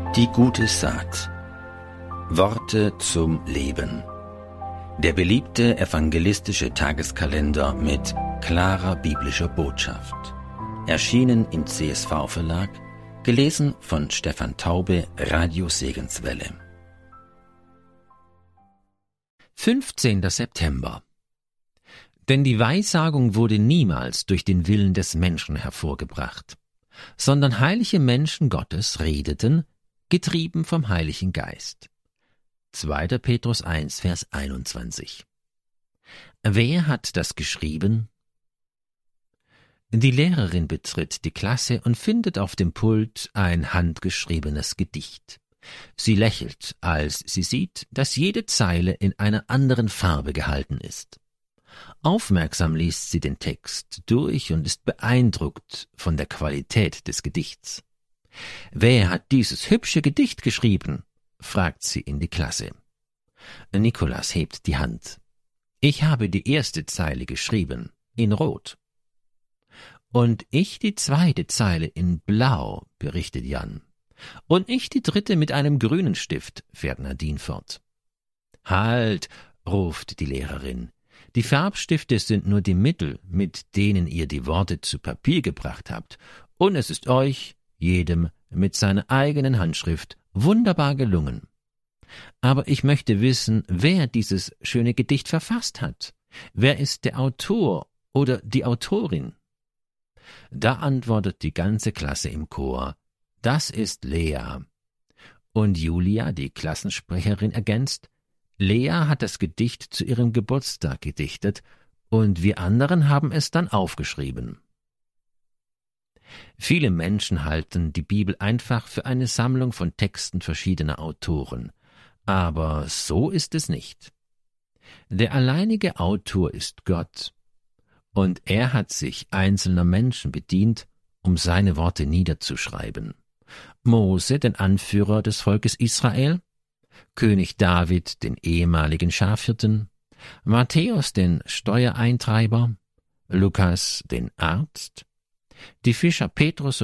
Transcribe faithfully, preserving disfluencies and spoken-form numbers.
Die gute Saat. Worte zum Leben. Der beliebte evangelistische Tageskalender mit klarer biblischer Botschaft. Erschienen im C S V-Verlag, gelesen von Stefan Taube, Radio Segenswelle. fünfzehnter September. Denn die Weissagung wurde niemals durch den Willen des Menschen hervorgebracht, sondern heilige Menschen Gottes redeten, getrieben vom Heiligen Geist. zweiter Petrus eins, Vers einundzwanzig. Wer hat das geschrieben? Die Lehrerin betritt die Klasse und findet auf dem Pult ein handgeschriebenes Gedicht. Sie lächelt, als sie sieht, dass jede Zeile in einer anderen Farbe gehalten ist. Aufmerksam liest sie den Text durch und ist beeindruckt von der Qualität des Gedichts. »Wer hat dieses hübsche Gedicht geschrieben?« fragt sie in die Klasse. Nikolas hebt die Hand. »Ich habe die erste Zeile geschrieben, in Rot.« »Und ich die zweite Zeile in Blau«, berichtet Jan. »Und ich die dritte mit einem grünen Stift«, fährt Nadine fort. »Halt«, ruft die Lehrerin. »Die Farbstifte sind nur die Mittel, mit denen ihr die Worte zu Papier gebracht habt, und es ist euch, jedem mit seiner eigenen Handschrift, wunderbar gelungen. Aber ich möchte wissen, wer dieses schöne Gedicht verfasst hat. Wer ist der Autor oder die Autorin?« Da antwortet die ganze Klasse im Chor: »Das ist Lea.« Und Julia, die Klassensprecherin, ergänzt: »Lea hat das Gedicht zu ihrem Geburtstag gedichtet, und wir anderen haben es dann aufgeschrieben.« Viele Menschen halten die Bibel einfach für eine Sammlung von Texten verschiedener Autoren. Aber so ist es nicht. Der alleinige Autor ist Gott, und er hat sich einzelner Menschen bedient, um seine Worte niederzuschreiben. Mose, den Anführer des Volkes Israel, König David, den ehemaligen Schafhirten, Matthäus, den Steuereintreiber, Lukas, den Arzt, die Fischer Petrus